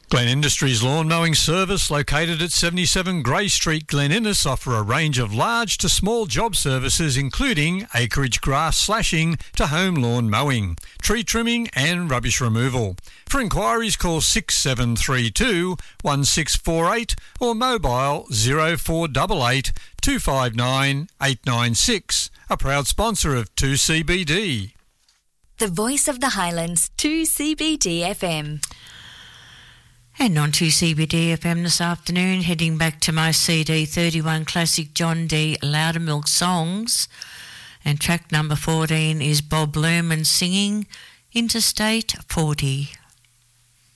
Glen Industries Lawn Mowing Service, located at 77 Grey Street, Glen Innes, offer a range of large to small job services including acreage grass slashing to home lawn mowing, tree trimming and rubbish removal. For inquiries, call 6732 1648 or mobile 0488 259 896. A proud sponsor of 2CBD. The Voice of the Highlands, 2CBD FM. And on 2CBD FM this afternoon, heading back to my CD 31 classic John D. Loudermilk songs. And track number 14 is Bob Luhrmann singing Interstate 40.